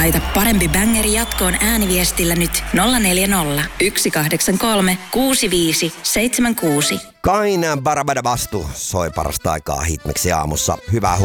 Laita parempi bängeri jatkoon ääniviestillä nyt 040 183 65 76. Kainään Barabada Bastu soi parasta aikaa Hitmixi aamussa. Hyvää